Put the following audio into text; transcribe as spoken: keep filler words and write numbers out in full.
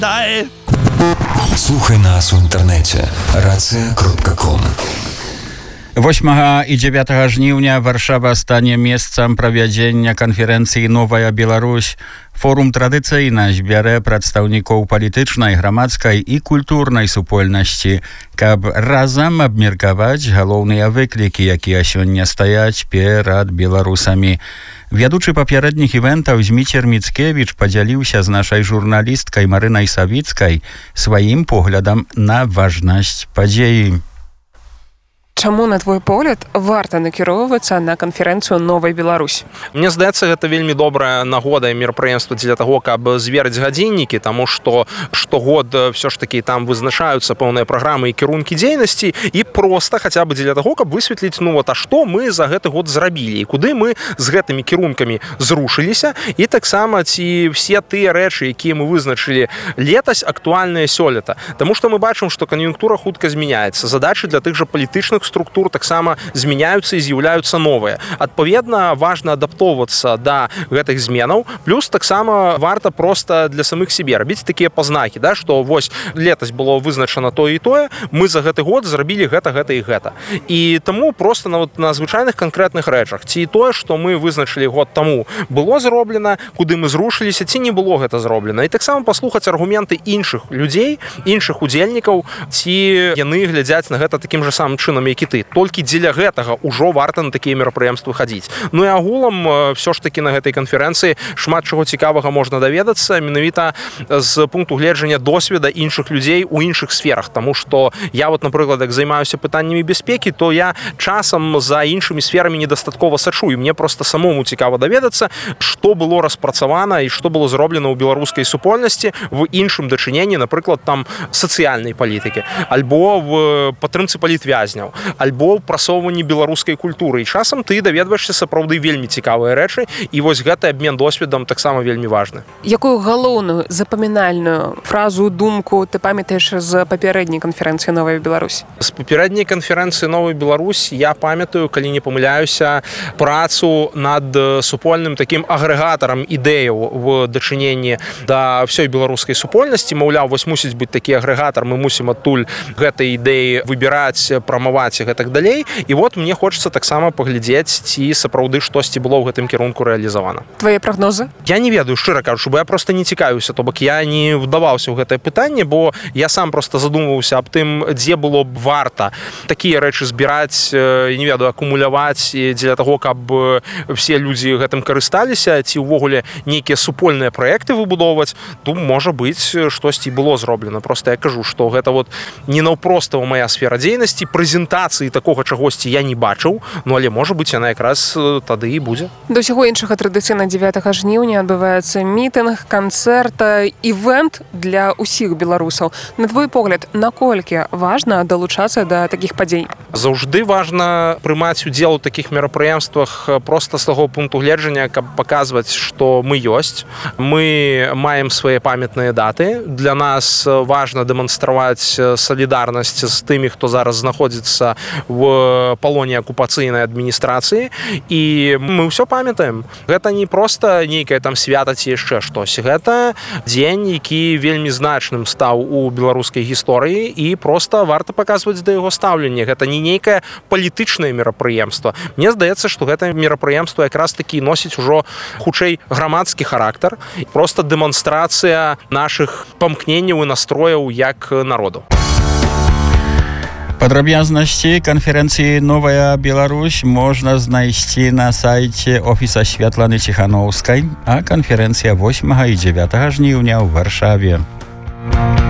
Дай! Слухай нас у інтэрнэце рацыя кропка ком. восьмага і дзевятага жніўня Варшава стане месцам правядзення канферэнцыі «Новая Беларусь». Форум традыцыйна збярэ прадстаўнікоў палітычнай, грамадскай і культурнай супольнасці, каб разам абмеркаваць галоўныя выклікі, якія сёння стаяць перад беларусамі. Вядучы папярэдніх івентаў Зміцер Міцкевіч падзяліўся з нашай журналісткай Марынай Савіцкай сваім поглядам на важнасць падзеі. Чаму, на твой погляд, варта накіроўвацца на канферэнцыю «Новай Беларусь»? Мне здаецца, гэта вельмі добрая нагода і мерапрыемства дзеля таго, каб зверыць гадзіннікі, таму што штогод все ж такі там вызначаюцца пэўныя праграмы і кірункі дзейнасці, і проста хаця бы дзеля таго, каб высветліць, ну вот, а што мы за гэты год зрабілі, і куды мы з гэтымі кірункамі зрушыліся, і таксама ці все тыя рэчы, якія мы вызначылі летась, актуальныя сёлета. Таму што мы бачым, што кан'юнктура хутка змяняецца, задачы для тых жа палітычных структур таксама змяняюцца і з'яўляюцца новыя. Адпаведна, важна адаптоўвацца да гэтых зменаў, плюс таксама варта проста для самых сябе рабіць такія пазнакі, да, што вось летась было вызначана тое і тое, мы за гэты год зрабілі гэта, гэта і гэта. І таму проста на, вот, на звычайных канкрэтных рэчах, ці тое, што мы вызначылі год таму, было зроблена, куды мы зрушыліся, ці не было гэта зроблена. І таксама паслухаць аргументы іншых людзей, іншых удзельнікаў, ці яны глядзяць на гэта такім жа самым чынам, які ты. Толькі дзеля гэтага ўжо варта на такія мерапрыемствы хадзіць. Ну і агулам все ж такі на гэтай канферэнцыі шмат чаго цікавага можна даведацца менавіта з пункту гледжання досведа іншых людзей у іншых сферах, таму што я вот, напрыклад, як займаюся пытаннямі бяспекі, то я часам за іншымі сферамі недастаткова сачу, і мне проста самому цікава даведацца, што было распрацавана і што было зроблена ў беларускай супольнасці в іншым дачыненні, напрыклад, там сацыяльнай палітыкі, альбо в падтрымцы палітвязняў, альбо ў прасоўванні беларускай культуры. І часам ты даведваешся сапраўды вельмі цікавыя рэчы, і вось гэты абмен досведам таксама вельмі важны. Якую галоўную запамінальную фразу, думку ты памятаеш з папярэдняй канферэнцыі «Новая Беларусь»? З папярэдняй канферэнцыі «Новая Беларусь» я памятаю, калі не памыляюся, працу над супольным такім агрэгатарам ідэяў в дачыненні да ўсёй беларускай супольнасці. Маўляў, вось мусіць быць такі агрэгатар, мы мусім адтуль гэтай ідэі выбіраць, прамаваць і гэтак далей. І вот мне хочацца таксама паглядзець, ці сапраўды штосьці было ў гэтым кірунку рэалізавана. Твае прагнозы? Я не ведаю, шчыра кажучы, бо я проста не цікавіўся, то бок я не вдаваўся ў гэтае пытанне, бо я сам проста задумваўся аб тым, дзе было б варта такія рэчы збіраць, не ведаю, акумуляваць дзеля таго, каб все людзі гэтым карысталіся, ці ўвогуле нейкія супольныя праекты выбудоўваць. То можа быць, штосьці было зроблена. Проста я кажу, што гэта вот не наўпростава мая сфера дзейнасці, прэзентацыі такога чагосьці я не бачыў, ну але можа быць яна якраз тады і будзе. Да ўсяго іншага традыцыйна дзевятага жніўня адбываецца мітынг, канцэрт, івент для ўсіх беларусаў. На твой погляд, наколькі важна далучацца да такіх падзей? Заўжды важна прымаць удзел у такіх мерапрыемствах проста з таго пункту гледжання, каб паказваць, што мы ёсць, мы маем свае памятныя даты. Для нас важна дэманстраваць салідарнасць з тымі, хто зараз знаходзіцца в палоне акупацыйнай адміністрацыі, і мы ўсё памятаем. Гэта не проста нейкае там свята ці яшчэ штось. Гэта дзень, які вельмі значным стаў у беларускай гісторыі, і проста варта паказваць да яго стаўленне. Гэта не нейкае палітычнае мерапрыемства. Мне здаецца, што гэта мерапрыемства якраз такі носіць ужо хутчэй грамадскі характар, проста дэманстрацыя нашых памкненняў і настрояў як народу. Падрабязнасці канферэнцыі «Новая Беларусь» можна знайсці на сайце офіса Святланы Ціханаўскай, а канферэнцыя восьмага і дзевятага жніўня ў Варшаве.